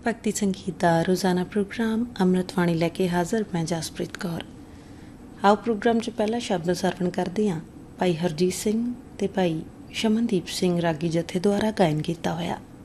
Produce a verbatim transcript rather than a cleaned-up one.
भगती संगीत का रोज़ाना प्रोग्राम अमृतवाणी लैके हाज़र मैं जसप्रीत कौर। आओ प्रोग्राम च पहला शब्द सरवण करते हैं भाई हरजीत सिंह ते भाई शमनदीप सिंह रागी जथे द्वारा गायन किया होया।